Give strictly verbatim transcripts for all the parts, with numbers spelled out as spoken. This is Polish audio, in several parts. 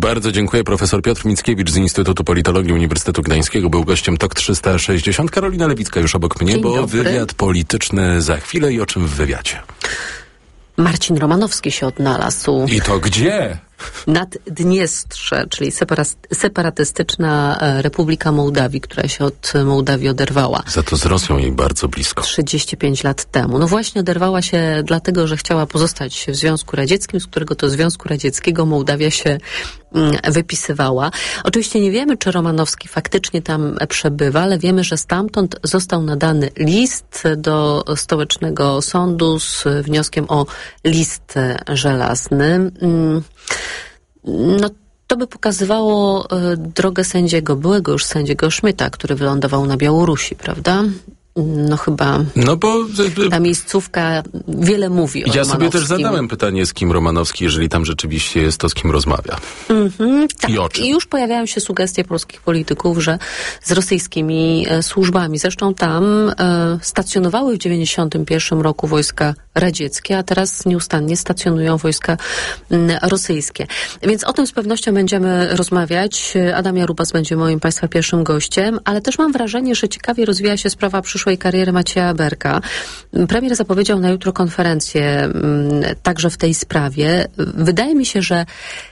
Bardzo dziękuję. Profesor Piotr Mickiewicz z Instytutu Politologii Uniwersytetu Gdańskiego był gościem T O K trzysta sześćdziesiąt. Karolina Lewicka już obok mnie, Dzień bo dobry. wywiad polityczny za chwilę i o czym w wywiadzie? Marcin Romanowski się odnalazł. I to gdzie? Naddniestrze, czyli separa- separatystyczna Republika Mołdawii, która się od Mołdawii oderwała. Za to z Rosją jej bardzo blisko. trzydzieści pięć lat temu. No właśnie oderwała się dlatego, że chciała pozostać w Związku Radzieckim, z którego to Związku Radzieckiego Mołdawia się mm, wypisywała. Oczywiście nie wiemy, czy Romanowski faktycznie tam przebywa, ale wiemy, że stamtąd został nadany list do stołecznego sądu z wnioskiem o list żelazny. Mm, No, to by pokazywało y, drogę sędziego, byłego już sędziego Szmyta, który wylądował na Białorusi, prawda? No chyba No bo ta miejscówka wiele mówi o ja Romanowskim. sobie też zadałem pytanie, z kim Romanowski, jeżeli tam rzeczywiście jest, to z kim rozmawia. Mhm, tak. I o czym? I już pojawiają się sugestie polskich polityków, że z rosyjskimi e, służbami. Zresztą tam e, stacjonowały w dziewięćdziesiątym pierwszym roku wojska radzieckie, a teraz nieustannie stacjonują wojska m, rosyjskie. Więc o tym z pewnością będziemy rozmawiać. Adam Jarubas będzie moim Państwa pierwszym gościem, ale też mam wrażenie, że ciekawie rozwija się sprawa przyszłej kariery Macieja Berka. Premier zapowiedział na jutro konferencję m, także w tej sprawie. Wydaje mi się, że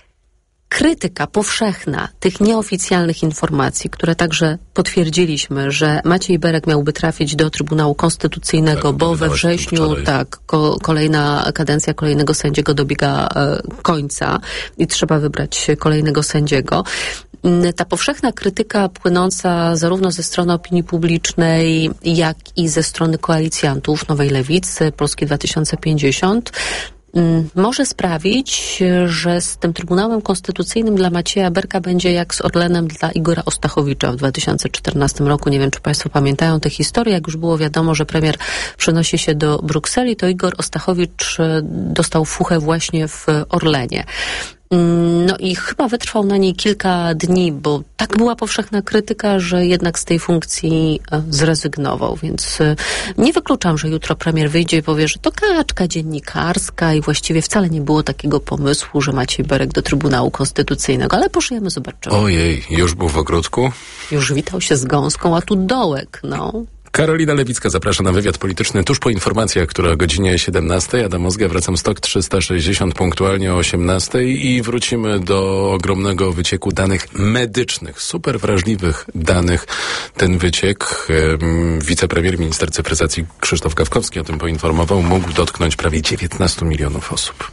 krytyka powszechna tych nieoficjalnych informacji, które także potwierdziliśmy, że Maciej Berek miałby trafić do Trybunału Konstytucyjnego, Tak, bo we wrześniu tak, ko- kolejna kadencja kolejnego sędziego dobiega e, końca i trzeba wybrać kolejnego sędziego. Ta powszechna krytyka płynąca zarówno ze strony opinii publicznej, jak i ze strony koalicjantów Nowej Lewicy, Polski dwa tysiące pięćdziesiąt, może sprawić, że z tym Trybunałem Konstytucyjnym dla Macieja Berka będzie jak z Orlenem dla Igora Ostachowicza w dwa tysiące czternastym roku. Nie wiem, czy Państwo pamiętają tę historię. Jak już było wiadomo, że premier przenosi się do Brukseli, to Igor Ostachowicz dostał fuchę właśnie w Orlenie. No i chyba wytrwał na niej kilka dni, bo tak była powszechna krytyka, że jednak z tej funkcji zrezygnował, więc nie wykluczam, że jutro premier wyjdzie i powie, że to kaczka dziennikarska i właściwie wcale nie było takiego pomysłu, że Maciej Berek do Trybunału Konstytucyjnego, ale pożyjemy, zobaczymy. Ojej, już był w ogródku? Już witał się z gąską, a tu dołek, no. Karolina Lewicka zaprasza na wywiad polityczny tuż po informacjach, które o godzinie siedemnastej. Adam Ozga, wracam z T O K trzysta sześćdziesiąt punktualnie o osiemnastej i wrócimy do ogromnego wycieku danych medycznych, super wrażliwych danych. Ten wyciek, um, wicepremier, minister cyfryzacji Krzysztof Gawkowski o tym poinformował, mógł dotknąć prawie dziewiętnastu milionów osób.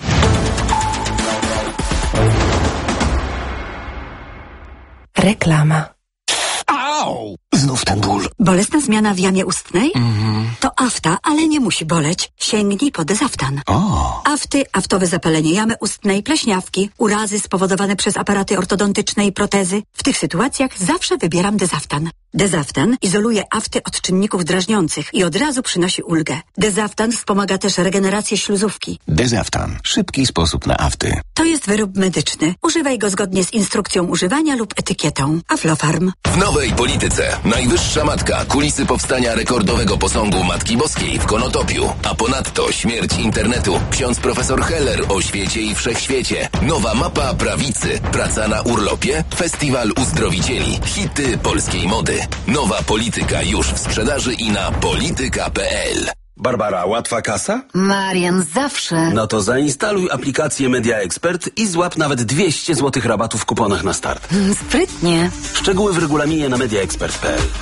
Reklama. Au! Znów ten ból. Bolesna zmiana w jamie ustnej? Mhm. To afta, ale nie musi boleć. Sięgnij po Dezaftan. O! Afty, aftowe zapalenie jamy ustnej, pleśniawki, urazy spowodowane przez aparaty ortodontyczne i protezy. W tych sytuacjach zawsze wybieram Dezaftan. Dezaftan izoluje afty od czynników drażniących i od razu przynosi ulgę. Dezaftan wspomaga też regenerację śluzówki. Dezaftan. Szybki sposób na afty. To jest wyrób medyczny. Używaj go zgodnie z instrukcją używania lub etykietą. Aflofarm. W nowej polityce najwyższa matka, kulisy powstania rekordowego posągu Matki Boskiej w Konotopiu, a ponadto śmierć internetu, ksiądz profesor Heller o świecie i wszechświecie, nowa mapa prawicy, praca na urlopie, festiwal uzdrowicieli, hity polskiej mody. Nowa polityka już w sprzedaży i na polityka kropka p l. Barbara, łatwa kasa? Marian, zawsze. No to zainstaluj aplikację Media Expert i złap nawet dwieście złotych rabatu w kuponach na start. Sprytnie. Szczegóły w regulaminie na media expert kropka p l.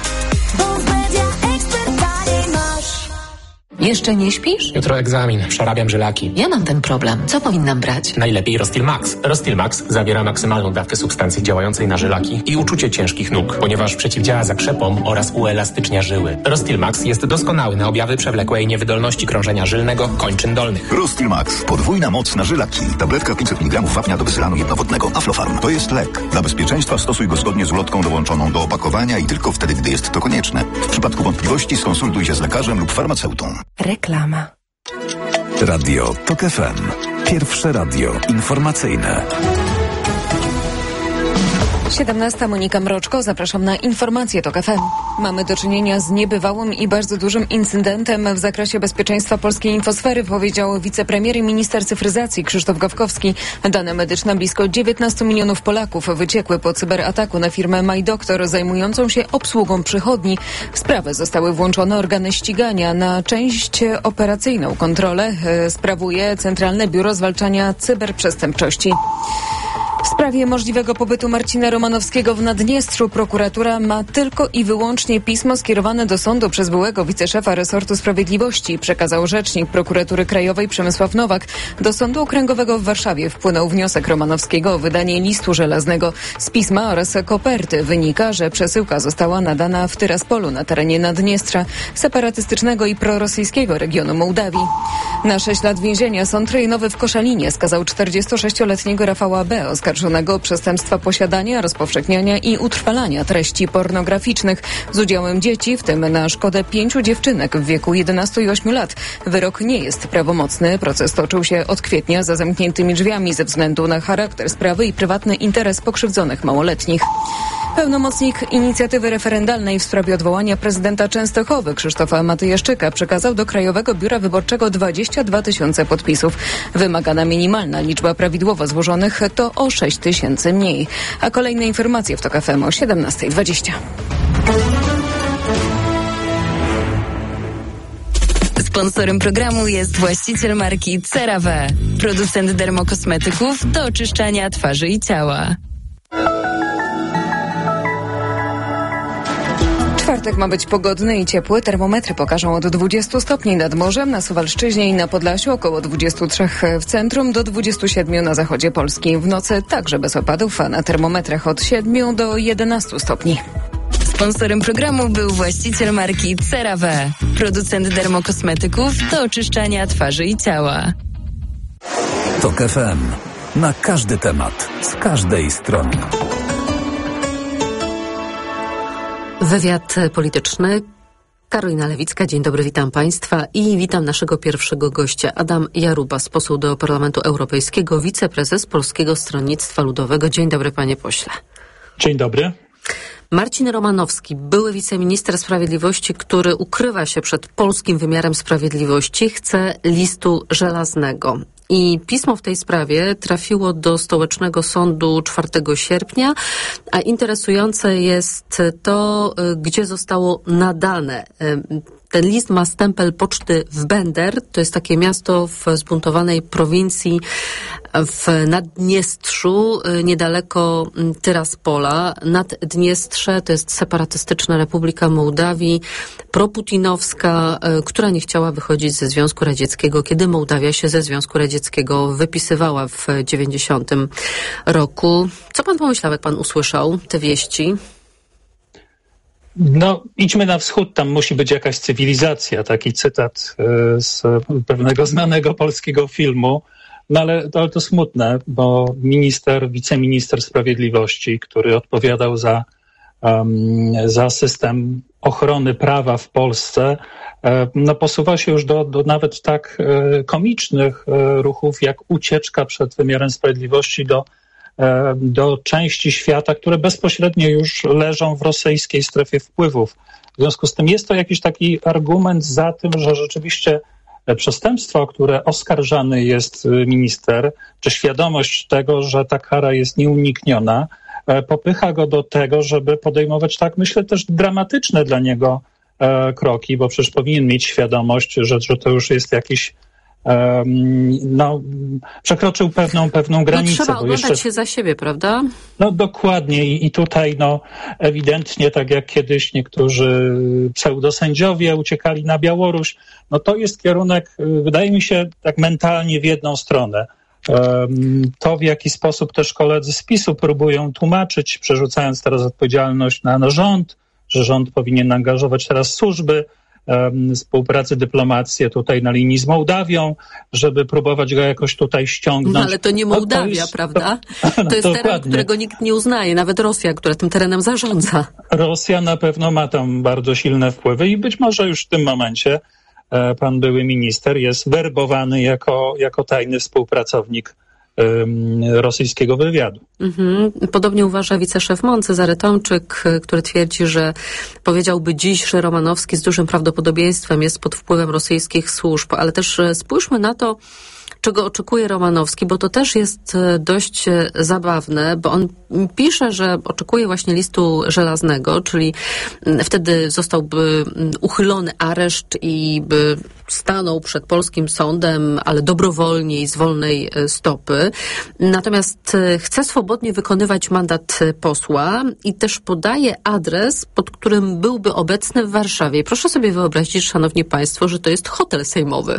Jeszcze nie śpisz? Jutro egzamin, przerabiam żylaki. Ja mam ten problem. Co powinnam brać? Najlepiej Rostil Max. Rostil Max zawiera maksymalną dawkę substancji działającej na żylaki i uczucie ciężkich nóg, ponieważ przeciwdziała zakrzepom oraz uelastycznia żyły. Rostil Max jest doskonały na objawy przewlekłej niewydolności krążenia żylnego kończyn dolnych. Rostil Max. Podwójna moc na żylaki. Tabletka pięćset miligramów wapnia do wysylanu jednowodnego. Aflofarm. To jest lek. Dla bezpieczeństwa stosuj go zgodnie z ulotką dołączoną do opakowania i tylko wtedy, gdy jest to konieczne. W przypadku wątpliwości skonsultuj się z lekarzem lub farmaceutą. Reklama. Radio Tok F M. Pierwsze radio informacyjne. siedemnasta, Monika Mroczko, zapraszam na informacje TOK F M. Mamy do czynienia z niebywałym i bardzo dużym incydentem w zakresie bezpieczeństwa polskiej infosfery, powiedział wicepremier i minister cyfryzacji Krzysztof Gawkowski. Dane medyczne blisko dziewiętnaście milionów Polaków wyciekły po cyberataku na firmę MyDoktor zajmującą się obsługą przychodni. W sprawę zostały włączone organy ścigania. Na część operacyjną kontrolę e, sprawuje Centralne Biuro Zwalczania Cyberprzestępczości. W sprawie możliwego pobytu Marcina Romanowskiego w Naddniestrzu prokuratura ma tylko i wyłącznie pismo skierowane do sądu przez byłego wiceszefa resortu sprawiedliwości, przekazał rzecznik prokuratury krajowej Przemysław Nowak. Do Sądu Okręgowego w Warszawie wpłynął wniosek Romanowskiego o wydanie listu żelaznego. Z pisma oraz koperty wynika, że przesyłka została nadana w Tyraspolu na terenie Naddniestrza, separatystycznego i prorosyjskiego regionu Mołdawii. Na sześć lat więzienia sąd rejonowy w Koszalinie skazał czterdziestosześcioletniego Rafała B., oskarżonego o przestępstwa posiadania, rozpowszechniania i utrwalania treści pornograficznych z udziałem dzieci, w tym na szkodę pięciu dziewczynek w wieku jedenastu i ośmiu lat. Wyrok nie jest prawomocny. Proces toczył się od kwietnia za zamkniętymi drzwiami ze względu na charakter sprawy i prywatny interes pokrzywdzonych małoletnich. Pełnomocnik inicjatywy referendalnej w sprawie odwołania prezydenta Częstochowy Krzysztofa Matyjaszczyka przekazał do Krajowego Biura Wyborczego dwadzieścia dwa tysiące podpisów. Wymagana minimalna liczba prawidłowo złożonych to o sześć tysięcy mniej. A kolejne informacje w TOK F M o siedemnasta dwadzieścia. Sponsorem programu jest właściciel marki CeraVe, producent dermokosmetyków do oczyszczania twarzy i ciała. Czwartek ma być pogodny i ciepły. Termometry pokażą od dwudziestu stopni nad morzem, na Suwalszczyźnie i na Podlasiu, około dwudziestu trzech w centrum, do dwudziestu siedmiu na zachodzie Polski. W nocy także bez opadów, a na termometrach od siedmiu do jedenastu stopni. Sponsorem programu był właściciel marki CeraVe, producent dermokosmetyków do oczyszczania twarzy i ciała. TOK F M. Na każdy temat, z każdej strony. Wywiad polityczny. Karolina Lewicka, dzień dobry, witam Państwa i witam naszego pierwszego gościa. Adam Jarubas, poseł do Parlamentu Europejskiego, wiceprezes Polskiego Stronnictwa Ludowego. Dzień dobry, panie pośle. Dzień dobry. Marcin Romanowski, były wiceminister sprawiedliwości, który ukrywa się przed polskim wymiarem sprawiedliwości, chce listu żelaznego. I pismo w tej sprawie trafiło do Stołecznego Sądu czwartego sierpnia, a interesujące jest to, gdzie zostało nadane. Ten list ma stempel poczty w Bender, to jest takie miasto w zbuntowanej prowincji w Naddniestrzu, niedaleko Tyraspola. Naddniestrze to jest separatystyczna Republika Mołdawii, proputinowska, która nie chciała wychodzić ze Związku Radzieckiego, kiedy Mołdawia się ze Związku Radzieckiego wypisywała w dziewięćdziesiątym roku. Co pan pomyślał, jak pan usłyszał te wieści? No, idźmy na wschód, tam musi być jakaś cywilizacja, taki cytat z pewnego znanego polskiego filmu. No ale to, to smutne, bo minister, wiceminister sprawiedliwości, który odpowiadał za, um, za system ochrony prawa w Polsce, um, no posuwa się już do, do nawet tak um, komicznych um, ruchów, jak ucieczka przed wymiarem sprawiedliwości do do części świata, które bezpośrednio już leżą w rosyjskiej strefie wpływów. W związku z tym jest to jakiś taki argument za tym, że rzeczywiście przestępstwo, o które oskarżany jest minister, czy świadomość tego, że ta kara jest nieunikniona, popycha go do tego, żeby podejmować, tak myślę, też dramatyczne dla niego kroki, bo przecież powinien mieć świadomość, że, że to już jest jakiś no, przekroczył pewną, pewną granicę. No, trzeba bo oglądać jeszcze, się za siebie, prawda? No dokładnie i, i tutaj no ewidentnie, tak jak kiedyś niektórzy pseudosędziowie uciekali na Białoruś, no to jest kierunek, wydaje mi się, tak mentalnie w jedną stronę. To, w jaki sposób też koledzy z PiSu próbują tłumaczyć, przerzucając teraz odpowiedzialność na, na rząd, że rząd powinien angażować teraz służby, współpracy, dyplomację tutaj na linii z Mołdawią, żeby próbować go jakoś tutaj ściągnąć. No ale to nie Mołdawia, to jest, prawda? To, to no, jest dokładnie. teren, którego nikt nie uznaje, nawet Rosja, która tym terenem zarządza. Rosja na pewno ma tam bardzo silne wpływy i być może już w tym momencie pan były minister jest werbowany jako, jako tajny współpracownik rosyjskiego wywiadu. Mhm. Podobnie uważa wiceszef M O N Cezary Tomczyk, który twierdzi, że powiedziałby dziś, że Romanowski z dużym prawdopodobieństwem jest pod wpływem rosyjskich służb, ale też spójrzmy na to, czego oczekuje Romanowski, bo to też jest dość zabawne, bo on pisze, że oczekuje właśnie listu żelaznego, czyli wtedy zostałby uchylony areszt i by stanął przed polskim sądem, ale dobrowolnie i z wolnej stopy. Natomiast chce swobodnie wykonywać mandat posła i też podaje adres, pod którym byłby obecny w Warszawie. Proszę sobie wyobrazić, szanowni państwo, że to jest hotel sejmowy.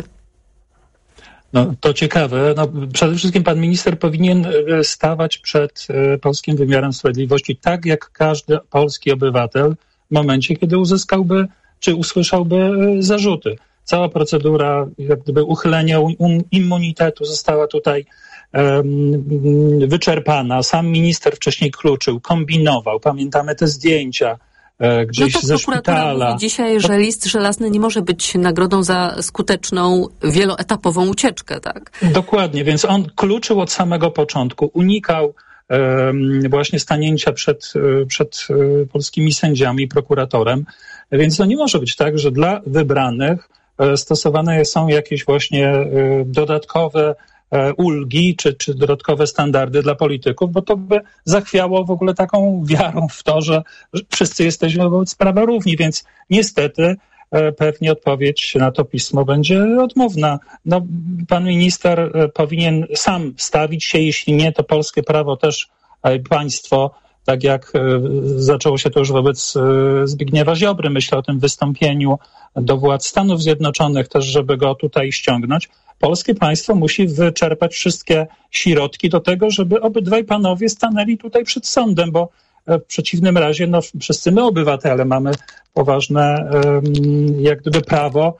No, to ciekawe. No, przede wszystkim pan minister powinien stawać przed e, polskim wymiarem sprawiedliwości tak, jak każdy polski obywatel w momencie, kiedy uzyskałby, czy usłyszałby e, zarzuty. Cała procedura, jak gdyby uchylenia um, immunitetu została tutaj e, wyczerpana. Sam minister wcześniej kluczył, kombinował. Pamiętamy te zdjęcia. Gdzieś no to ze prokuratura szpitala. Mówi dzisiaj, że list żelazny nie może być nagrodą za skuteczną, wieloetapową ucieczkę, tak? Dokładnie, więc on kluczył od samego początku, unikał um, właśnie stanięcia przed, przed polskimi sędziami i prokuratorem, więc to nie może być tak, że dla wybranych stosowane są jakieś właśnie dodatkowe ulgi czy, czy dodatkowe standardy dla polityków, bo to by zachwiało w ogóle taką wiarą w to, że wszyscy jesteśmy wobec prawa równi, więc niestety pewnie odpowiedź na to pismo będzie odmowna. No, pan minister powinien sam stawić się, jeśli nie, to polskie prawo też państwo, tak jak zaczęło się to już wobec Zbigniewa Ziobry, myślę o tym wystąpieniu do władz Stanów Zjednoczonych też, żeby go tutaj ściągnąć. Polskie państwo musi wyczerpać wszystkie środki do tego, żeby obydwaj panowie stanęli tutaj przed sądem, bo w przeciwnym razie no, wszyscy my, obywatele, mamy poważne jak gdyby prawo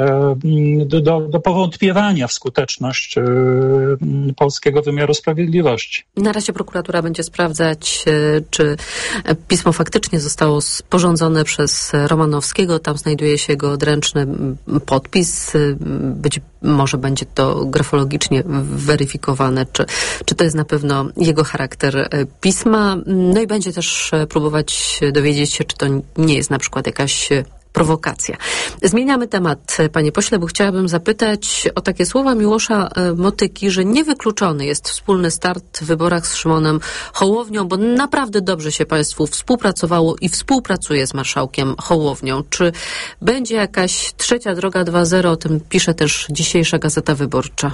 do, do, do powątpiewania w skuteczność polskiego wymiaru sprawiedliwości. Na razie prokuratura będzie sprawdzać, czy pismo faktycznie zostało sporządzone przez Romanowskiego. Tam znajduje się jego odręczny podpis. Być może będzie to grafologicznie weryfikowane, czy, czy to jest na pewno jego charakter pisma. No i będzie też próbować dowiedzieć się, czy to nie jest na przykład jakaś prowokacja. Zmieniamy temat, panie pośle, bo chciałabym zapytać o takie słowa Miłosza Motyki, że niewykluczony jest wspólny start w wyborach z Szymonem Hołownią, bo naprawdę dobrze się państwu współpracowało i współpracuje z marszałkiem Hołownią. Czy będzie jakaś trzecia droga dwa zero? O tym pisze też dzisiejsza Gazeta Wyborcza.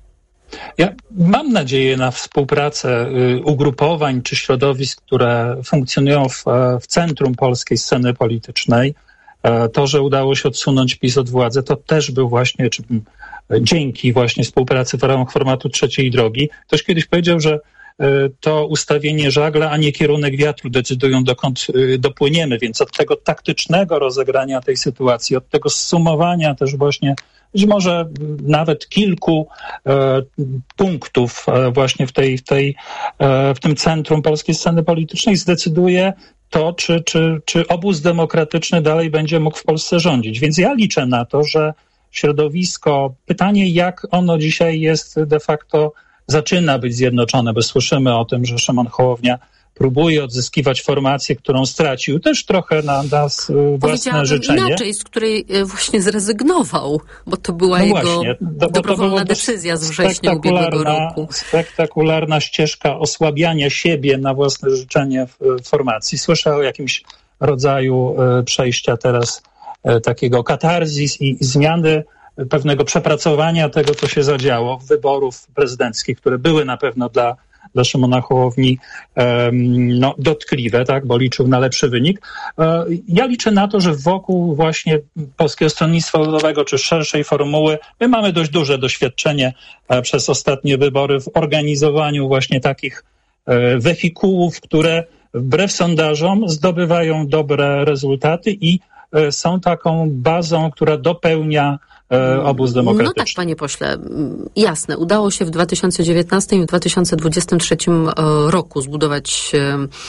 Ja mam nadzieję na współpracę ugrupowań czy środowisk, które funkcjonują w, w centrum polskiej sceny politycznej. To, że udało się odsunąć PiS od władzy, to też był właśnie, czy dzięki właśnie współpracy w ramach formatu trzeciej drogi. Ktoś kiedyś powiedział, że to ustawienie żagla, a nie kierunek wiatru decydują, dokąd dopłyniemy, więc od tego taktycznego rozegrania tej sytuacji, od tego zsumowania też właśnie być może nawet kilku e, punktów e, właśnie w tej, w tej, e, w tym centrum polskiej sceny politycznej zdecyduje to, czy, czy, czy obóz demokratyczny dalej będzie mógł w Polsce rządzić. Więc ja liczę na to, że środowisko, pytanie jak ono dzisiaj jest de facto, zaczyna być zjednoczone, bo słyszymy o tym, że Szymon Hołownia próbuje odzyskiwać formację, którą stracił, też trochę na nas własne życzenie. Inaczej, z której właśnie zrezygnował, bo to była no jego właśnie, do, dobrowolna decyzja z września ubiegłego roku. Spektakularna ścieżka osłabiania siebie na własne życzenie w formacji. Słyszę o jakimś rodzaju przejścia teraz takiego katarzis i zmiany, pewnego przepracowania tego, co się zadziało, wyborów prezydenckich, które były na pewno dla dla Szymona Hołowni um, no, dotkliwe, tak, bo liczył na lepszy wynik. E, ja liczę na to, że wokół właśnie Polskiego Stronnictwa Ludowego czy szerszej formuły my mamy dość duże doświadczenie e, przez ostatnie wybory w organizowaniu właśnie takich e, wehikułów, które wbrew sondażom zdobywają dobre rezultaty i e, są taką bazą, która dopełnia obóz demokratyczny. No tak, panie pośle, jasne. Udało się w dwa tysiące dziewiętnastym i w dwa tysiące dwudziestym trzecim roku zbudować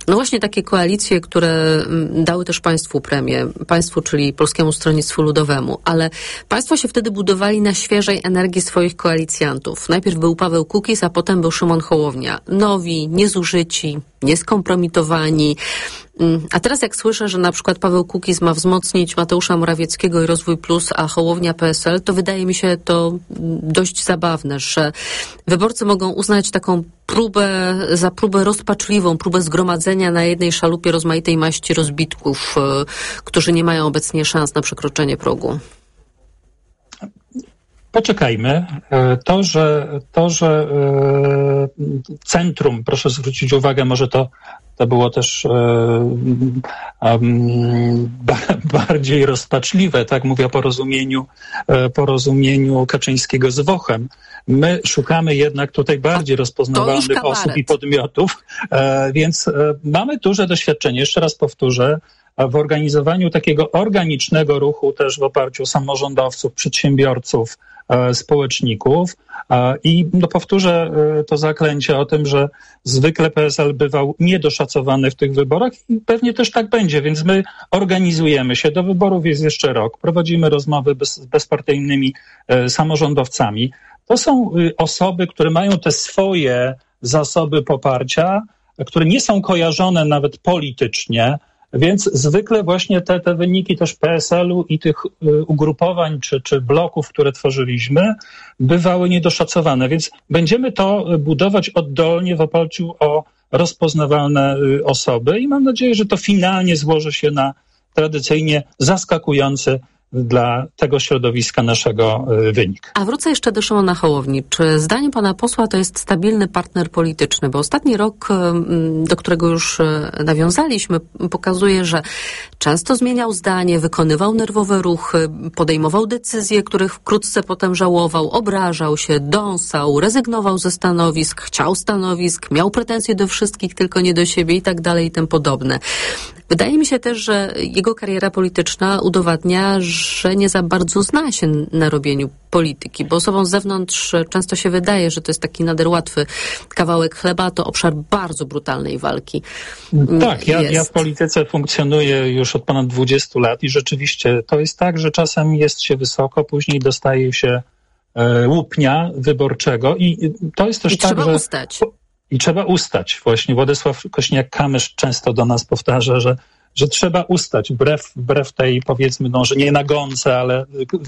No właśnie takie koalicje, które dały też państwu premię. Państwu, czyli Polskiemu Stronnictwu Ludowemu. Ale państwo się wtedy budowali na świeżej energii swoich koalicjantów. Najpierw był Paweł Kukiz, a potem był Szymon Hołownia. Nowi, niezużyci, nieskompromitowani. A teraz jak słyszę, że na przykład Paweł Kukiz ma wzmocnić Mateusza Morawieckiego i Rozwój Plus, a Hołownia P S L, to wydaje mi się to dość zabawne, że wyborcy mogą uznać taką próbę, za próbę rozpaczliwą, próbę zgromadzenia na jednej szalupie rozmaitej maści rozbitków, którzy nie mają obecnie szans na przekroczenie progu. Poczekajmy. To, że, to, że centrum, proszę zwrócić uwagę, może to, to było też um, bardziej rozpaczliwe, tak mówię o porozumieniu, porozumieniu Kaczyńskiego z Wochem. My szukamy jednak tutaj bardziej rozpoznawalnych osób i podmiotów, więc mamy duże doświadczenie, jeszcze raz powtórzę, w organizowaniu takiego organicznego ruchu też w oparciu o samorządowców, przedsiębiorców, społeczników i no, powtórzę to zaklęcie o tym, że zwykle P S L bywał niedoszacowany w tych wyborach i pewnie też tak będzie, więc my organizujemy się. Do wyborów jest jeszcze rok, prowadzimy rozmowy bez, z bezpartyjnymi samorządowcami. To są osoby, które mają te swoje zasoby poparcia, które nie są kojarzone nawet politycznie, więc zwykle właśnie te, te wyniki też P S L-u i tych ugrupowań czy, czy bloków, które tworzyliśmy, bywały niedoszacowane. Więc będziemy to budować oddolnie w oparciu o rozpoznawalne osoby i mam nadzieję, że to finalnie złoży się na tradycyjnie zaskakujący dla tego środowiska naszego wynik. A wrócę jeszcze do Szymona Hołowni. Czy zdaniem pana posła to jest stabilny partner polityczny? Bo ostatni rok, do którego już nawiązaliśmy, pokazuje, że często zmieniał zdanie, wykonywał nerwowe ruchy, podejmował decyzje, których wkrótce potem żałował, obrażał się, dąsał, rezygnował ze stanowisk, chciał stanowisk, miał pretensje do wszystkich, tylko nie do siebie i tak dalej i tym podobne. Wydaje mi się też, że jego kariera polityczna udowadnia, że nie za bardzo zna się na robieniu polityki, bo osobom z zewnątrz często się wydaje, że to jest taki nader łatwy kawałek chleba, a to obszar bardzo brutalnej walki. Tak, ja, ja w polityce funkcjonuję już od ponad dwudziestu lat i rzeczywiście to jest tak, że czasem jest się wysoko, później dostaje się e, łupnia wyborczego i to jest też I tak, trzeba że... ustać. I trzeba ustać. Właśnie Władysław Kośniak-Kamysz często do nas powtarza, że, że trzeba ustać, wbrew, wbrew tej, powiedzmy, no, że nie nagonce, ale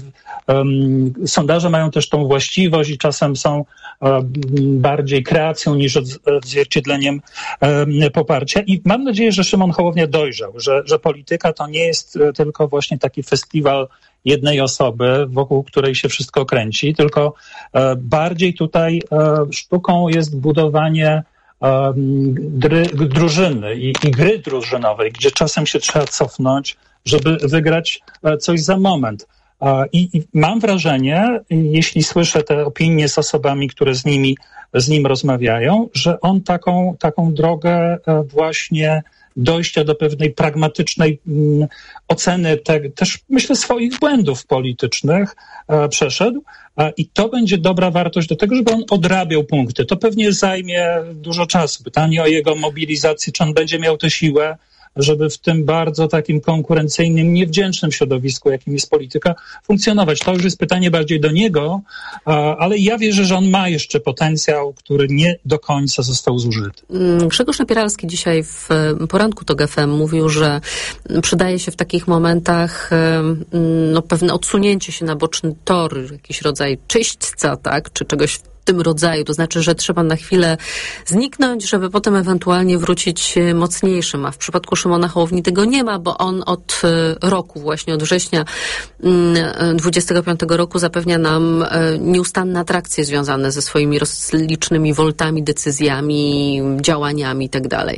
um, sondaże mają też tą właściwość i czasem są um, bardziej kreacją niż odzwierciedleniem um, poparcia. I mam nadzieję, że Szymon Hołownia dojrzał, że, że polityka to nie jest tylko właśnie taki festiwal jednej osoby, wokół której się wszystko kręci, tylko e, bardziej tutaj e, sztuką jest budowanie e, dry, drużyny i, i gry drużynowej, gdzie czasem się trzeba cofnąć, żeby wygrać e, coś za moment. E, i, I mam wrażenie, jeśli słyszę te opinie z osobami, które z nimi, z nim rozmawiają, że on taką, taką drogę e, właśnie dojścia do pewnej pragmatycznej mm, oceny te, też, myślę, swoich błędów politycznych e, przeszedł e, i to będzie dobra wartość do tego, żeby on odrabiał punkty. To pewnie zajmie dużo czasu. Pytanie o jego mobilizację, czy on będzie miał tę siłę, żeby w tym bardzo takim konkurencyjnym, niewdzięcznym środowisku, jakim jest polityka, funkcjonować. To już jest pytanie bardziej do niego, ale ja wierzę, że on ma jeszcze potencjał, który nie do końca został zużyty. Grzegorz Napieralski dzisiaj w poranku TOG F M mówił, że przydaje się w takich momentach no, pewne odsunięcie się na boczny tor, jakiś rodzaj czyśćca, tak, czy czegoś w tym rodzaju, to znaczy, że trzeba na chwilę zniknąć, żeby potem ewentualnie wrócić mocniejszym, a w przypadku Szymona Hołowni tego nie ma, bo on od roku, właśnie od września dwudziestego piątego roku zapewnia nam nieustanne atrakcje związane ze swoimi rozlicznymi woltami, decyzjami, działaniami i tak dalej.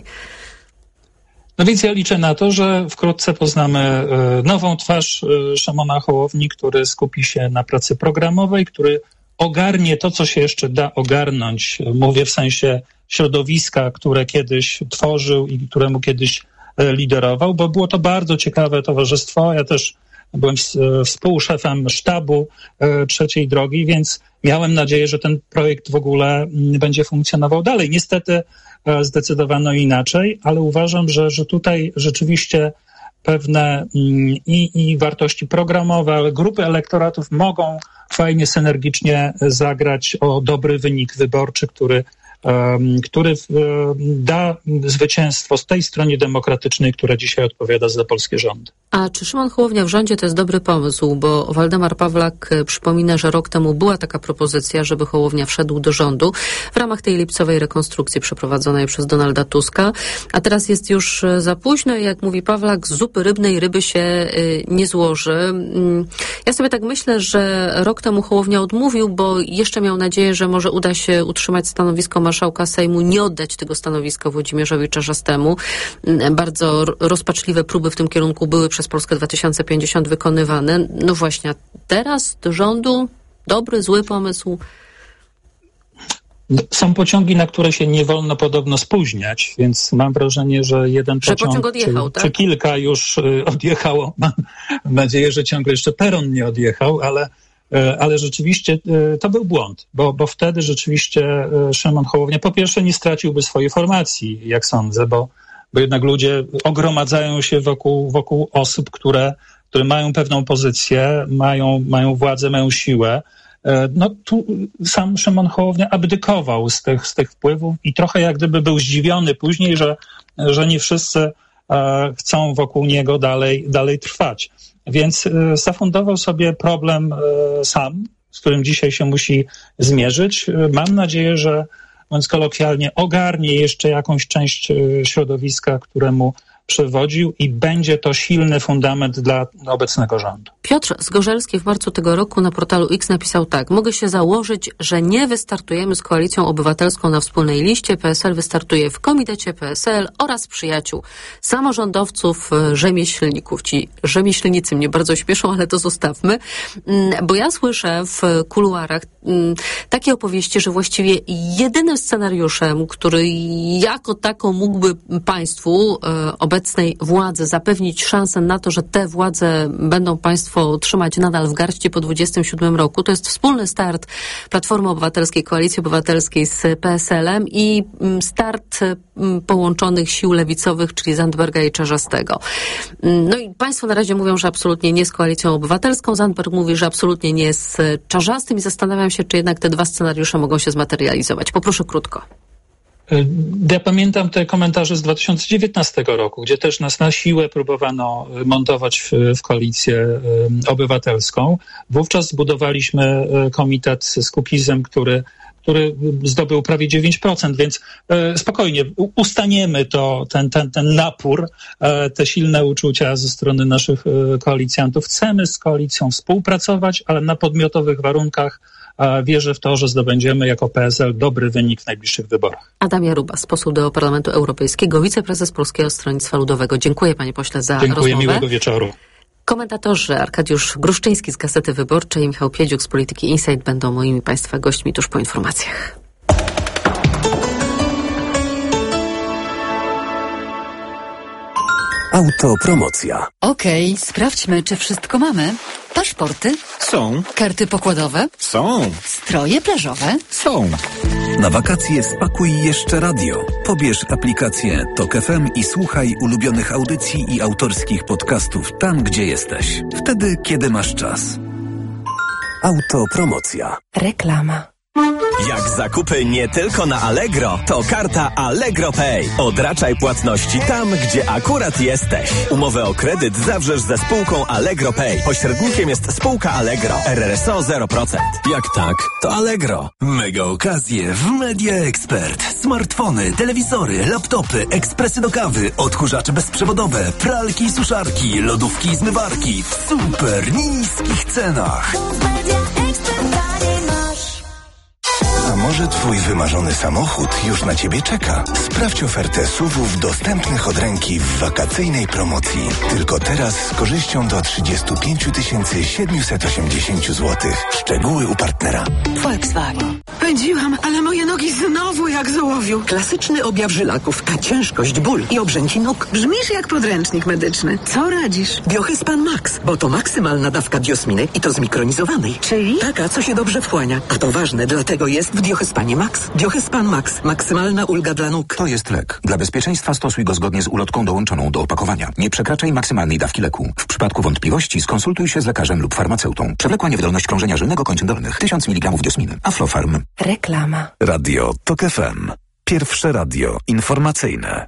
No więc ja liczę na to, że wkrótce poznamy nową twarz Szymona Hołowni, który skupi się na pracy programowej, który ogarnie to, co się jeszcze da ogarnąć, mówię w sensie środowiska, które kiedyś tworzył i któremu kiedyś liderował, bo było to bardzo ciekawe towarzystwo. Ja też byłem współszefem sztabu Trzeciej Drogi, więc miałem nadzieję, że ten projekt w ogóle będzie funkcjonował dalej. Niestety zdecydowano inaczej, ale uważam, że, że tutaj rzeczywiście pewne i, i wartości programowe, ale grupy elektoratów mogą fajnie, synergicznie zagrać o dobry wynik wyborczy, który który da zwycięstwo z tej stronie demokratycznej, która dzisiaj odpowiada za polskie rządy. A czy Szymon Hołownia w rządzie to jest dobry pomysł? Bo Waldemar Pawlak przypomina, że rok temu była taka propozycja, żeby Hołownia wszedł do rządu w ramach tej lipcowej rekonstrukcji przeprowadzonej przez Donalda Tuska, a teraz jest już za późno i jak mówi Pawlak, z zupy rybnej ryby się nie złoży. Ja sobie tak myślę, że rok temu Hołownia odmówił, bo jeszcze miał nadzieję, że może uda się utrzymać stanowisko marszałka Sejmu, nie oddać tego stanowiska Włodzimierzowi Czarzastemu. Bardzo rozpaczliwe próby w tym kierunku były przez Polskę dwa tysiące pięćdziesiąt wykonywane. No właśnie, a teraz do rządu dobry, zły pomysł? Są pociągi, na które się nie wolno podobno spóźniać, więc mam wrażenie, że jeden że pociąg, pociąg odjechał, czy, tak? czy kilka już y, odjechało. Mam nadzieję, że ciągle jeszcze peron nie odjechał, ale ale rzeczywiście to był błąd, bo, bo wtedy rzeczywiście Szymon Hołownia po pierwsze nie straciłby swojej formacji, jak sądzę, bo, bo jednak ludzie ogromadzają się wokół, wokół osób, które, które mają pewną pozycję, mają, mają władzę, mają siłę. No tu sam Szymon Hołownia abdykował z tych, z tych wpływów i trochę jak gdyby był zdziwiony później, że, że nie wszyscy chcą wokół niego dalej, dalej trwać. Więc zafundował sobie problem sam, z którym dzisiaj się musi zmierzyć. Mam nadzieję, że, mówiąc kolokwialnie, ogarnie jeszcze jakąś część środowiska, któremu przewodził i będzie to silny fundament dla obecnego rządu. Piotr Zgorzelski w marcu tego roku na portalu X napisał tak: mogę się założyć, że nie wystartujemy z Koalicją Obywatelską na wspólnej liście. P S L wystartuje w komitecie P S L oraz przyjaciół samorządowców, rzemieślników. Ci rzemieślnicy mnie bardzo śpieszą, ale to zostawmy, bo ja słyszę w kuluarach takie opowieści, że właściwie jedynym scenariuszem, który jako tako mógłby państwu obecnej władzy zapewnić szansę na to, że te władze będą państwo trzymać nadal w garści po dwudziestym siódmym roku, to jest wspólny start Platformy Obywatelskiej, Koalicji Obywatelskiej z P S L-em i start połączonych sił lewicowych, czyli Zandberga i Czarzastego. No i państwo na razie mówią, że absolutnie nie z Koalicją Obywatelską. Zandberg mówi, że absolutnie nie z Czarzastym i zastanawiam się, czy jednak te dwa scenariusze mogą się zmaterializować. Poproszę krótko. Ja pamiętam te komentarze z dwa tysiące dziewiętnastego roku, gdzie też nas na siłę próbowano montować w, w koalicję obywatelską. Wówczas zbudowaliśmy komitet z Kukizem, który, który zdobył prawie dziewięć procent, więc spokojnie, ustaniemy to, ten, ten, ten napór, te silne uczucia ze strony naszych koalicjantów. Chcemy z koalicją współpracować, ale na podmiotowych warunkach. Wierzę w to, że zdobędziemy jako P S L dobry wynik w najbliższych wyborach. Adam Jarubas, poseł do Parlamentu Europejskiego, wiceprezes Polskiego Stronnictwa Ludowego. Dziękuję panie pośle za Dziękuję, rozmowę. Dziękuję, miłego wieczoru. Komentatorzy Arkadiusz Gruszczyński z Gazety Wyborczej i Michał Piedziuk z Polityki Insight będą moimi państwa gośćmi tuż po informacjach. Autopromocja. Okej, okay, sprawdźmy, czy wszystko mamy. Paszporty? Są. Karty pokładowe? Są. Stroje plażowe? Są. Na wakacje spakuj jeszcze radio. Pobierz aplikację Tok F M i słuchaj ulubionych audycji i autorskich podcastów tam, gdzie jesteś. Wtedy, kiedy masz czas. Autopromocja. Reklama. Jak zakupy nie tylko na Allegro, to karta Allegro Pay. Odraczaj płatności tam, gdzie akurat jesteś. Umowę o kredyt zawrzesz ze spółką Allegro Pay. Pośrednikiem jest spółka Allegro. R R S O zero procent. Jak tak, to Allegro. Mega okazje w Media Expert. Smartfony, telewizory, laptopy, ekspresy do kawy, odkurzacze bezprzewodowe, pralki i suszarki, lodówki i zmywarki w super niskich cenach. A może twój wymarzony samochód już na ciebie czeka? Sprawdź ofertę S U V-ów dostępnych od ręki w wakacyjnej promocji. Tylko teraz z korzyścią do trzydzieści pięć tysięcy siedemset osiemdziesiąt złotych. Szczegóły u partnera. Volkswagen. Pędziłam, ale moje nogi znowu jak z ołowiu. Klasyczny objaw żylaków, a ciężkość, ból i obrzęci nóg. Brzmisz jak podręcznik medyczny. Co radzisz? Biohyspan Max, bo to maksymalna dawka diosminy i to zmikronizowanej. Czyli? Taka, co się dobrze wchłania. A to ważne, dlatego jest w Biohyspan Diochespanie Max. Diochespan Max. Maksymalna ulga dla nóg. To jest lek. Dla bezpieczeństwa stosuj go zgodnie z ulotką dołączoną do opakowania. Nie przekraczaj maksymalnej dawki leku. W przypadku wątpliwości skonsultuj się z lekarzem lub farmaceutą. Przewlekła niewydolność krążenia żylnego kończyn dolnych. tysiąc miligramów diosminy. Aflofarm. Reklama. Radio TOK F M. Pierwsze radio informacyjne.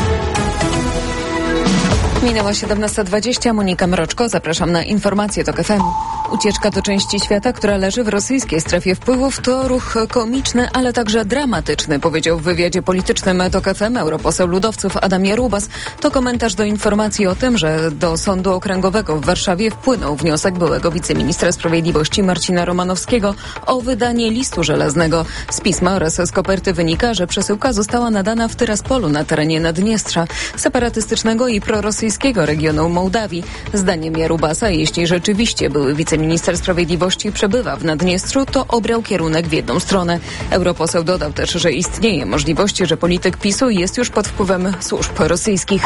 Minęła siedemnasta dwadzieścia. Monika Mroczko, zapraszam na informacje TOK F M. Ucieczka do części świata, która leży w rosyjskiej strefie wpływów, to ruch komiczny, ale także dramatyczny, powiedział w wywiadzie politycznym TOK F M europoseł ludowców Adam Jarubas. To komentarz do informacji o tym, że do Sądu Okręgowego w Warszawie wpłynął wniosek byłego wiceministra sprawiedliwości Marcina Romanowskiego o wydanie listu żelaznego. Z pisma oraz z koperty wynika, że przesyłka została nadana w Tyraspolu na terenie Naddniestrza, separatystycznego i prorosyjskiego regionu Mołdawii. Zdaniem Jarubasa, jeśli rzeczywiście były wiceminister sprawiedliwości przebywa w Naddniestrzu, to obrał kierunek w jedną stronę. Europoseł dodał też, że istnieje możliwość, że polityk PiSu jest już pod wpływem służb rosyjskich.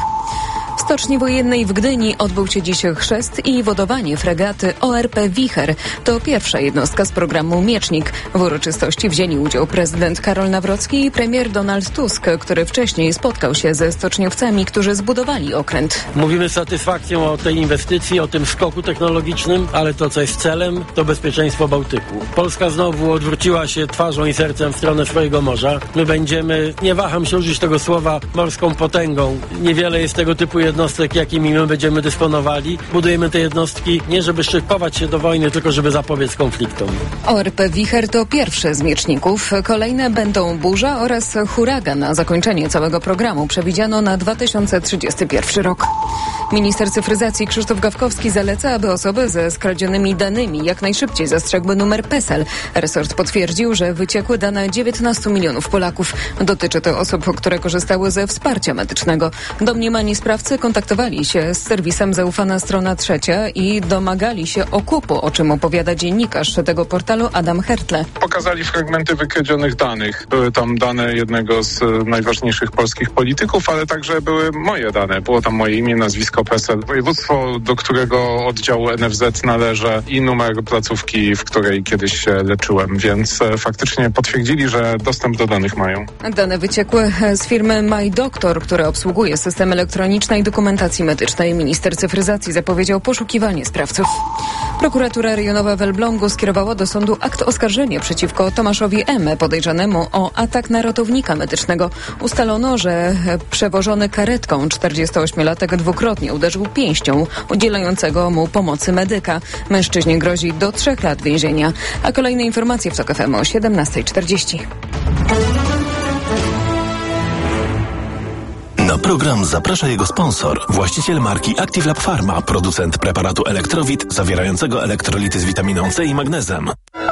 W stoczni wojennej w Gdyni odbył się dziś chrzest i wodowanie fregaty O R P Wicher. To pierwsza jednostka z programu Miecznik. W uroczystości wzięli udział prezydent Karol Nawrocki i premier Donald Tusk, który wcześniej spotkał się ze stoczniowcami, którzy zbudowali okręt. Mówimy z satysfakcją o tej inwestycji, o tym skoku technologicznym, ale to, co jest celem, to bezpieczeństwo Bałtyku. Polska znowu odwróciła się twarzą i sercem w stronę swojego morza. My będziemy, nie waham się użyć tego słowa, morską potęgą. Niewiele jest tego typu jednostek, jakimi my będziemy dysponowali. Budujemy te jednostki nie żeby szykować się do wojny, tylko żeby zapobiec konfliktom. O R P Wicher to pierwszy z mieczników. Kolejne będą burza oraz huragan. Na zakończenie całego programu przewidziano na dwa tysiące trzydziesty pierwszy rok. Minister cyfryzacji Krzysztof Gawkowski zaleca, aby osoby ze skradzionymi danymi jak najszybciej zastrzegły numer PESEL. Resort potwierdził, że wyciekły dane dziewiętnastu milionów Polaków. Dotyczy to osób, które korzystały ze wsparcia medycznego. Domniemani sprawcy kontaktowali się z serwisem Zaufana Strona Trzecia i domagali się okupu, o czym opowiada dziennikarz tego portalu Adam Hertle. Pokazali fragmenty wykradzionych danych. Były tam dane jednego z najważniejszych polskich polityków, ale także były moje dane. Było tam moje imię, nazwisko, PESEL, województwo, do którego oddziału N F Z należę i numer placówki, w której kiedyś się leczyłem, więc faktycznie potwierdzili, że dostęp do danych mają. Dane wyciekły z firmy MyDoctor, która obsługuje system elektronicznej dokumentacji medycznej. Minister cyfryzacji zapowiedział poszukiwanie sprawców. Prokuratura rejonowa w Elblągu skierowała do sądu akt oskarżenia przeciwko Tomaszowi M., podejrzanemu o atak na ratownika medycznego. Ustalono, że przewożony karetką czterdziestoośmiolatek dwukrotnie uderzył pięścią udzielającego mu pomocy medyka. Mężczyźnie grozi do trzech lat więzienia. A kolejne informacje w TOK F M o siedemnasta czterdzieści. Na program zaprasza jego sponsor, właściciel marki Active Lab Pharma, producent preparatu Elektrowit zawierającego elektrolity z witaminą C i magnezem.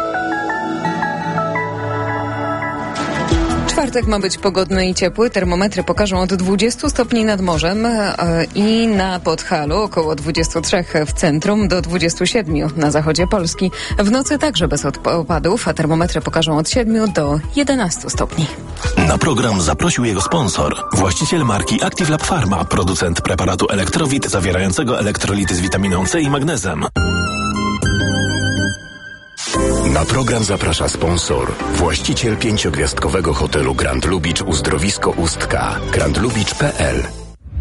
Czwartek ma być pogodny i ciepły. Termometry pokażą od dwudziestu stopni nad morzem i na Podhalu, około dwudziestu trzech w centrum, do dwudziestu siedmiu na zachodzie Polski. W nocy także bez opadów, a termometry pokażą od siedmiu do jedenastu stopni. Na program zaprosił jego sponsor, właściciel marki Active Lab Pharma, producent preparatu Elektrowit zawierającego elektrolity z witaminą C i magnezem. Na program zaprasza sponsor, właściciel pięciogwiazdkowego hotelu Grand Lubicz Uzdrowisko Ustka, grand lubicz kropka p l.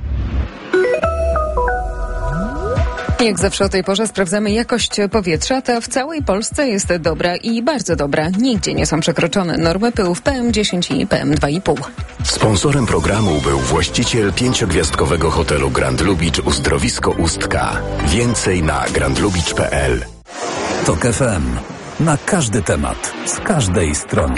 Jak zawsze o tej porze sprawdzamy jakość powietrza. Ta w całej Polsce jest dobra i bardzo dobra. Nigdzie nie są przekroczone normy pyłów P M dziesięć i P M dwa i pół. Sponsorem programu był właściciel pięciogwiazdkowego hotelu Grand Lubicz Uzdrowisko Ustka. Więcej na grand lubicz kropka p l. TOK F M. Na każdy temat, z każdej strony.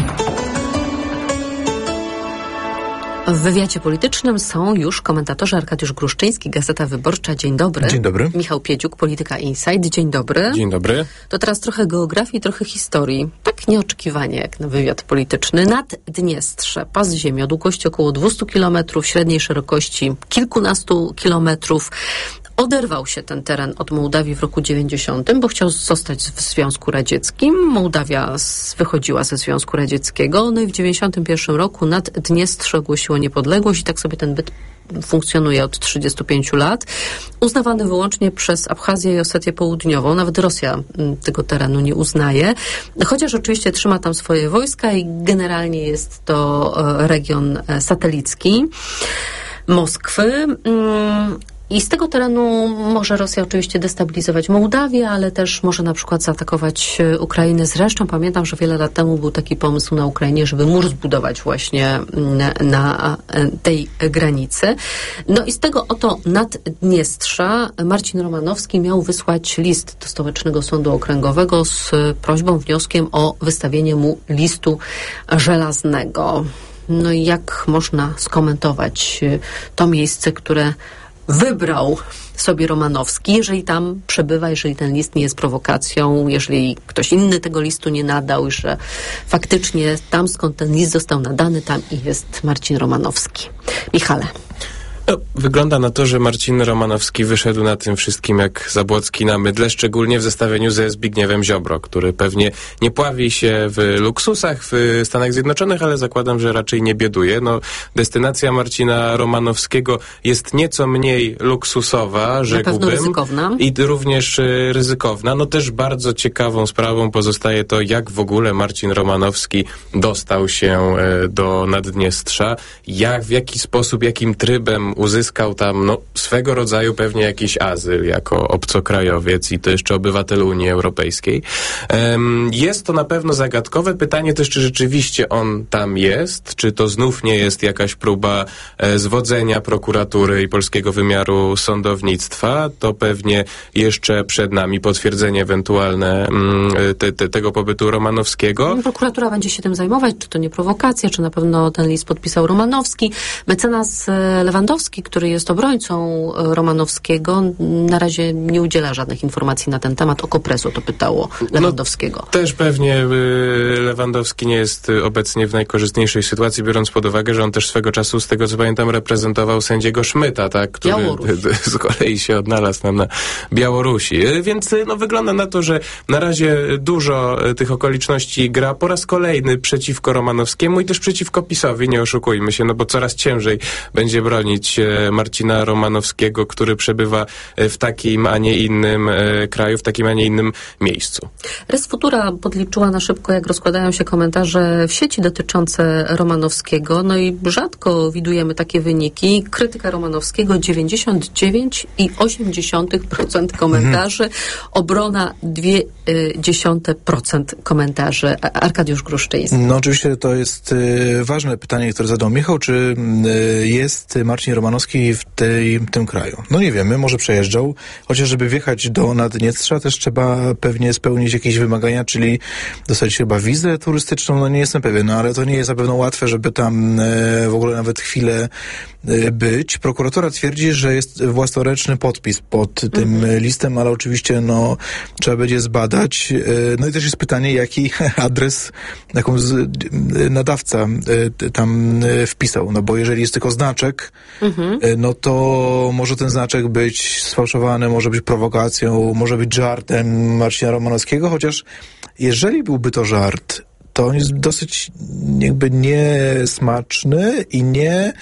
W wywiadzie politycznym są już komentatorzy Arkadiusz Gruszczyński, Gazeta Wyborcza. Dzień dobry. Dzień dobry. Michał Piedziuk, Polityka Insight. Dzień dobry. Dzień dobry. To teraz trochę geografii, trochę historii. Tak nieoczekiwanie jak na wywiad polityczny. Naddniestrze, pas ziemi o długości około dwustu kilometrów, średniej szerokości kilkunastu kilometrów. Oderwał się ten teren od Mołdawii w roku dziewięćdziesiątym, bo chciał zostać w Związku Radzieckim. Mołdawia wychodziła ze Związku Radzieckiego, no i w dziewięćdziesiątym pierwszym roku Naddniestrze ogłosiło niepodległość i tak sobie ten byt funkcjonuje od trzydziestu pięciu lat. Uznawany wyłącznie przez Abchazję i Osetię Południową. Nawet Rosja tego terenu nie uznaje. Chociaż oczywiście trzyma tam swoje wojska i generalnie jest to region satelicki Moskwy. I z tego terenu może Rosja oczywiście destabilizować Mołdawię, ale też może na przykład zaatakować Ukrainę. Zresztą pamiętam, że wiele lat temu był taki pomysł na Ukrainie, żeby mur zbudować właśnie na, na tej granicy. No i z tego oto Naddniestrza Marcin Romanowski miał wysłać list do Stołecznego Sądu Okręgowego z prośbą, wnioskiem o wystawienie mu listu żelaznego. No i jak można skomentować to miejsce, które wybrał sobie Romanowski, jeżeli tam przebywa, jeżeli ten list nie jest prowokacją, jeżeli ktoś inny tego listu nie nadał, że faktycznie tam, skąd ten list został nadany, tam i jest Marcin Romanowski. Michale. No, wygląda na to, że Marcin Romanowski wyszedł na tym wszystkim jak Zabłocki na mydle, szczególnie w zestawieniu ze Zbigniewem Ziobro, który pewnie nie pławi się w luksusach w Stanach Zjednoczonych, ale zakładam, że raczej nie bieduje. No, destynacja Marcina Romanowskiego jest nieco mniej luksusowa, rzekłbym. Na pewno ryzykowna. I również y, ryzykowna. No też bardzo ciekawą sprawą pozostaje to, jak w ogóle Marcin Romanowski dostał się y, do Naddniestrza, jak, w jaki sposób, jakim trybem uzyskał tam no, swego rodzaju pewnie jakiś azyl jako obcokrajowiec i to jeszcze obywatel Unii Europejskiej. Um, jest to na pewno zagadkowe. Pytanie też, czy rzeczywiście on tam jest, czy to znów nie jest jakaś próba e, zwodzenia prokuratury i polskiego wymiaru sądownictwa. To pewnie jeszcze przed nami potwierdzenie ewentualne mm, te, te, tego pobytu Romanowskiego. Prokuratura będzie się tym zajmować, czy to nie prowokacja, czy na pewno ten list podpisał Romanowski. Mecenas Lewandowski, który jest obrońcą Romanowskiego, na razie nie udziela żadnych informacji na ten temat. Okopresu to pytało Lewandowskiego. No, też pewnie y, Lewandowski nie jest y, obecnie w najkorzystniejszej sytuacji, biorąc pod uwagę, że on też swego czasu, z tego co pamiętam, reprezentował sędziego Szmyta, tak, który y, z kolei się odnalazł nam na Białorusi. Y, więc y, no, wygląda na to, że na razie dużo y, tych okoliczności gra po raz kolejny przeciwko Romanowskiemu i też przeciwko PiS-owi, nie oszukujmy się, no bo coraz ciężej będzie bronić Marcina Romanowskiego, który przebywa w takim, a nie innym kraju, w takim, a nie innym miejscu. Res Futura podliczyła na szybko, jak rozkładają się komentarze w sieci dotyczące Romanowskiego, no i rzadko widujemy takie wyniki. Krytyka Romanowskiego dziewięćdziesiąt dziewięć i osiem dziesiątych procent komentarzy, mhm. obrona dwie dziesiąte procent komentarzy. Arkadiusz Gruszczyński. No oczywiście to jest y, ważne pytanie, które zadał Michał, czy y, jest Marcin Romanowski w tej, tym kraju? No nie wiemy, może przejeżdżał, chociaż żeby wjechać do Naddniestrza też trzeba pewnie spełnić jakieś wymagania, czyli dostać chyba wizę turystyczną, no nie jestem pewien, no ale to nie jest na pewno łatwe, żeby tam y, w ogóle nawet chwilę y, być. Prokuratura twierdzi, że jest własnoręczny podpis pod tym mhm. listem, ale oczywiście no trzeba będzie zbadać. Y, no i też jest pytanie, jaki adres, jaką z, nadawca y, tam y, wpisał, no bo jeżeli jest tylko znaczek, mhm. no to może ten znaczek być sfałszowany, może być prowokacją, może być żartem Marcina Romanowskiego, chociaż jeżeli byłby to żart, to on jest dosyć jakby niesmaczny i nie,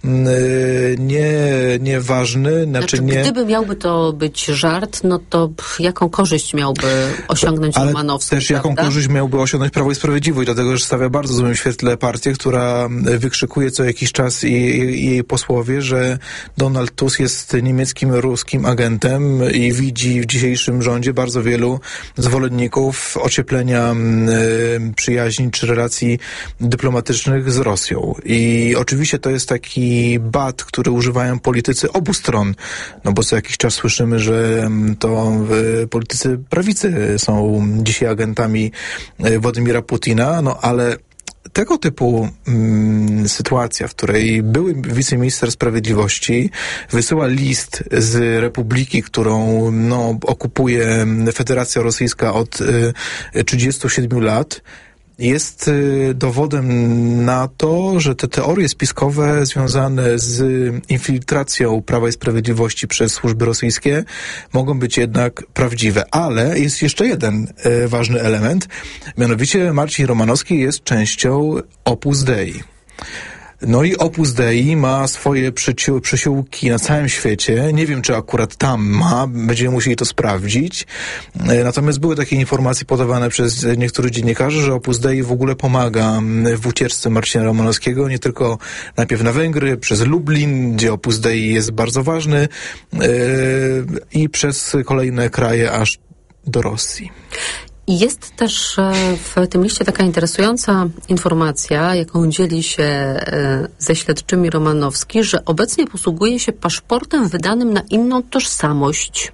nie, nieważny. Znaczy, znaczy, nie... Gdyby miałby to być żart, no to pff, jaką korzyść miałby osiągnąć Ale Romanowski? też prawda? jaką korzyść miałby osiągnąć Prawo i Sprawiedliwość, dlatego że stawia bardzo złym świetle partię, która wykrzykuje co jakiś czas jej, jej posłowie, że Donald Tusk jest niemieckim, ruskim agentem i widzi w dzisiejszym rządzie bardzo wielu zwolenników ocieplenia y, przyjaźni czy relacji dyplomatycznych z Rosją. I oczywiście to jest taki bat, który używają politycy obu stron, no bo co jakiś czas słyszymy, że to y, politycy prawicy są dzisiaj agentami y, Władimira Putina, no ale tego typu mm, sytuacja, w której były wiceminister sprawiedliwości wysyła list z republiki, którą no, okupuje Federacja Rosyjska od y, trzydziestu siedmiu lat, jest y, dowodem na to, że te teorie spiskowe związane z infiltracją Prawa i Sprawiedliwości przez służby rosyjskie mogą być jednak prawdziwe. Ale jest jeszcze jeden y, ważny element, mianowicie Marcin Romanowski jest częścią Opus Dei. No i Opus Dei ma swoje przyci- przysiłki na całym świecie. Nie wiem, czy akurat tam ma. Będziemy musieli to sprawdzić. Natomiast były takie informacje podawane przez niektórych dziennikarzy, że Opus Dei w ogóle pomaga w ucieczce Marcina Romanowskiego. Nie tylko najpierw na Węgry, przez Lublin, gdzie Opus Dei jest bardzo ważny, yy, i przez kolejne kraje aż do Rosji. Jest też w tym liście taka interesująca informacja, jaką dzieli się ze śledczymi Romanowski, że obecnie posługuje się paszportem wydanym na inną tożsamość.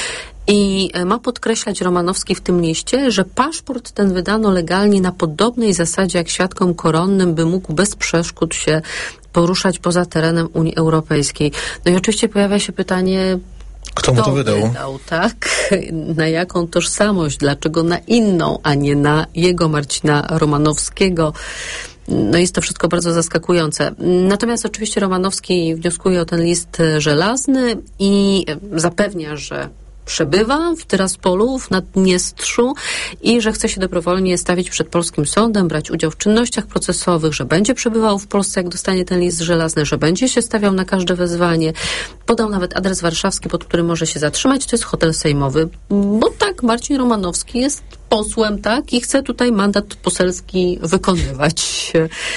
I ma podkreślać Romanowski w tym liście, że paszport ten wydano legalnie na podobnej zasadzie jak świadkom koronnym, by mógł bez przeszkód się poruszać poza terenem Unii Europejskiej. No i oczywiście pojawia się pytanie, Kto mu to wydał? wydał? Tak? Na jaką tożsamość? Dlaczego na inną, a nie na jego, Marcina Romanowskiego? No jest to wszystko bardzo zaskakujące. Natomiast oczywiście Romanowski wnioskuje o ten list żelazny i zapewnia, że przebywa w Tyraspolu, w Naddniestrzu i że chce się dobrowolnie stawić przed polskim sądem, brać udział w czynnościach procesowych, że będzie przebywał w Polsce, jak dostanie ten list żelazny, że będzie się stawiał na każde wezwanie. Podał nawet adres warszawski, pod którym może się zatrzymać. To jest hotel sejmowy, bo tak, Marcin Romanowski jest posłem, tak, i chce tutaj mandat poselski wykonywać.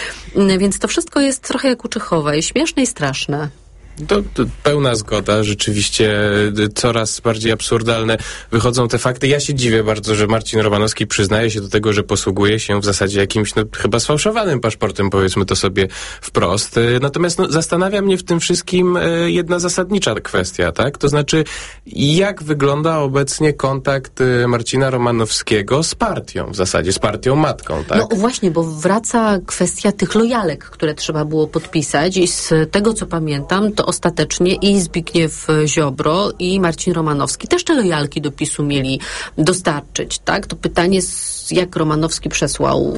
Więc to wszystko jest trochę jak u Czechowa i śmieszne i straszne. To, to pełna zgoda. Rzeczywiście coraz bardziej absurdalne wychodzą te fakty. Ja się dziwię bardzo, że Marcin Romanowski przyznaje się do tego, że posługuje się w zasadzie jakimś no, chyba sfałszowanym paszportem, powiedzmy to sobie wprost. Natomiast no, zastanawia mnie w tym wszystkim jedna zasadnicza kwestia, tak? To znaczy, jak wygląda obecnie kontakt Marcina Romanowskiego z partią, w zasadzie z partią matką, tak? No właśnie, bo wraca kwestia tych lojalek, które trzeba było podpisać i z tego, co pamiętam, to ostatecznie i Zbigniew Ziobro, i Marcin Romanowski też te lojalki do PiSu mieli dostarczyć, tak? To pytanie, jak Romanowski przesłał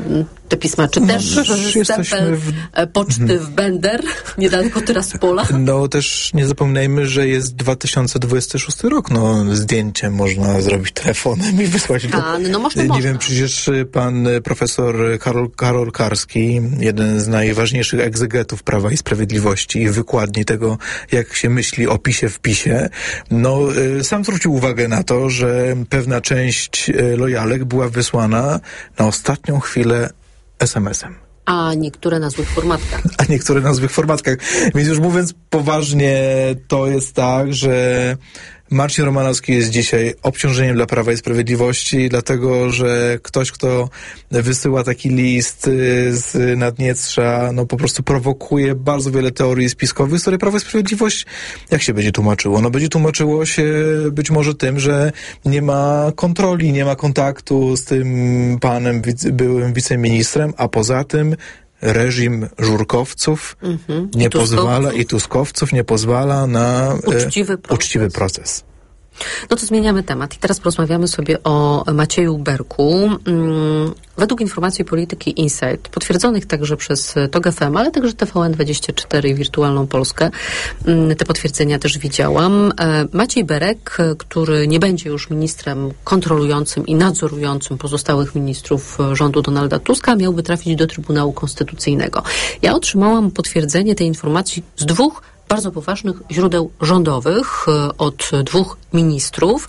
te pisma, czy też no, stempel w... poczty w Bender, niedaleko Tyraspola? No też nie zapominajmy, że jest dwa tysiące dwudziesty szósty rok, no zdjęcie można zrobić telefonem i wysłać do... A, no można, nie można. wiem, przecież pan profesor Karol, Karol Karski, jeden z najważniejszych egzegetów Prawa i Sprawiedliwości i wykładni tego, jak się myśli o PiSie w PiSie, no sam zwrócił uwagę na to, że pewna część lojalek była wysłana na ostatnią chwilę es em esem. A niektóre na złych formatkach. A niektóre na złych formatkach. Więc już mówiąc poważnie, to jest tak, że Marcin Romanowski jest dzisiaj obciążeniem dla Prawa i Sprawiedliwości, dlatego że ktoś, kto wysyła taki list z Naddniestrza, no po prostu prowokuje bardzo wiele teorii spiskowych, z której Prawo i Sprawiedliwość, jak się będzie tłumaczyło? No będzie tłumaczyło się być może tym, że nie ma kontroli, nie ma kontaktu z tym panem, byłym wiceministrem, a poza tym reżim żurkowców mhm. nie I pozwala i tuskowców nie pozwala na uczciwy e, proces. uczciwy proces. No to zmieniamy temat i teraz porozmawiamy sobie o Macieju Berku. Według informacji Polityki Insight, potwierdzonych także przez TOG F M, ale także T V N dwadzieścia cztery i Wirtualną Polskę, te potwierdzenia też widziałam. Maciej Berek, który nie będzie już ministrem kontrolującym i nadzorującym pozostałych ministrów rządu Donalda Tuska, miałby trafić do Trybunału Konstytucyjnego. Ja otrzymałam potwierdzenie tej informacji z dwóch bardzo poważnych źródeł rządowych, od dwóch ministrów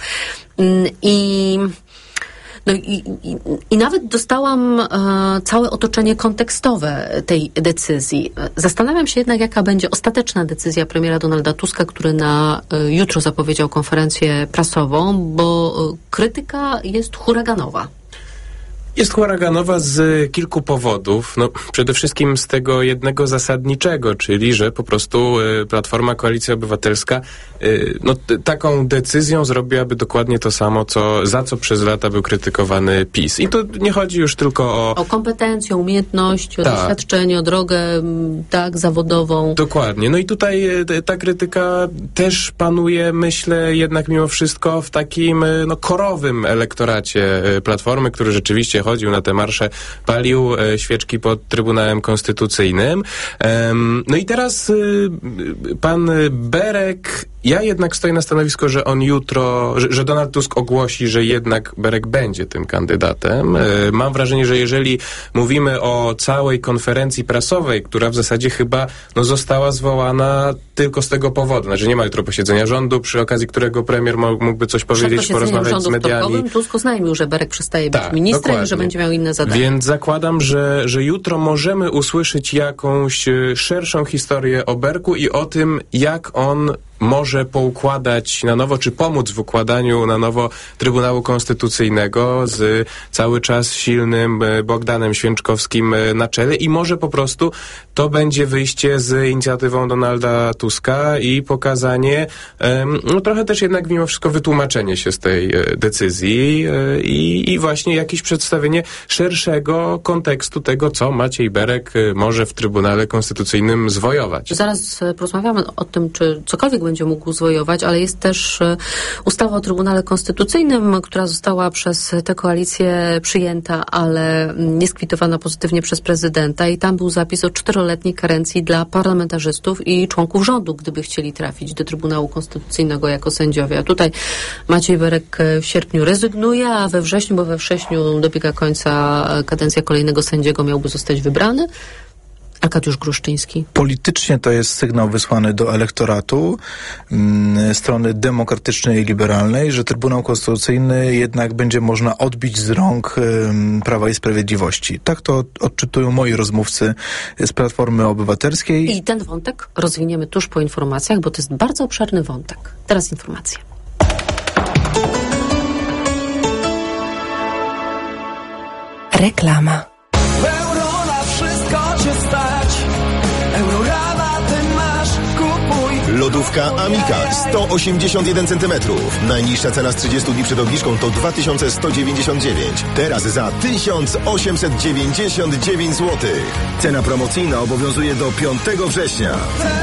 i no i, i, i nawet dostałam e, całe otoczenie kontekstowe tej decyzji. Zastanawiam się jednak, jaka będzie ostateczna decyzja premiera Donalda Tuska, który na e, jutro zapowiedział konferencję prasową, bo e, krytyka jest huraganowa. Jest huraganowa z kilku powodów. No, przede wszystkim z tego jednego zasadniczego, czyli że po prostu y, Platforma Koalicja Obywatelska y, no, t- taką decyzją zrobiłaby dokładnie to samo, co, za co przez lata był krytykowany PiS. I to nie chodzi już tylko o... O kompetencje, umiejętności, o tak. doświadczenie, o drogę tak zawodową. Dokładnie. No i tutaj y, ta krytyka też panuje, myślę, jednak mimo wszystko w takim y, no, korowym elektoracie y, Platformy, który rzeczywiście chodził na te marsze, palił e, świeczki pod Trybunałem Konstytucyjnym. Ehm, no i teraz y, pan Berek, ja jednak stoję na stanowisku, że on jutro, że, że Donald Tusk ogłosi, że jednak Berek będzie tym kandydatem. E, mam wrażenie, że jeżeli mówimy o całej konferencji prasowej, która w zasadzie chyba no, została zwołana tylko z tego powodu, znaczy nie ma jutro posiedzenia rządu, przy okazji którego premier mógłby coś powiedzieć, porozmawiać z mediami. Tusk oznajmił, że Berek przestaje być tak, ministrem dokładnie. I że będzie miał inne zadania. Więc zakładam, że, że jutro możemy usłyszeć jakąś szerszą historię o Berku i o tym, jak on może poukładać na nowo, czy pomóc w układaniu na nowo Trybunału Konstytucyjnego z cały czas silnym Bogdanem Święczkowskim na czele i może po prostu to będzie wyjście z inicjatywą Donalda Tuska i pokazanie, no trochę też jednak mimo wszystko wytłumaczenie się z tej decyzji i, i właśnie jakieś przedstawienie szerszego kontekstu tego, co Maciej Berek może w Trybunale Konstytucyjnym zwojować. Zaraz porozmawiamy o tym, czy cokolwiek będzie mógł zwojować, ale jest też ustawa o Trybunale Konstytucyjnym, która została przez tę koalicję przyjęta, ale nie skwitowana pozytywnie przez prezydenta i tam był zapis o czteroletniej karencji dla parlamentarzystów i członków rządu, gdyby chcieli trafić do Trybunału Konstytucyjnego jako sędziowie. A tutaj Maciej Berek w sierpniu rezygnuje, a we wrześniu, bo we wrześniu dobiega końca kadencja kolejnego sędziego, miałby zostać wybrany. Arkadiusz Gruszczyński. Politycznie to jest sygnał wysłany do elektoratu mm, strony demokratycznej i liberalnej, że Trybunał Konstytucyjny jednak będzie można odbić z rąk ym, Prawa i Sprawiedliwości. Tak to odczytują moi rozmówcy z Platformy Obywatelskiej. I ten wątek rozwiniemy tuż po informacjach, bo to jest bardzo obszerny wątek. Teraz informacje. Reklama. Lodówka Amika sto osiemdziesiąt jeden centymetrów. Najniższa cena z trzydziestu dni przed obniżką to dwa tysiące sto dziewięćdziesiąt dziewięć. Teraz za tysiąc osiemset dziewięćdziesiąt dziewięć złotych. Cena promocyjna obowiązuje do piątego września.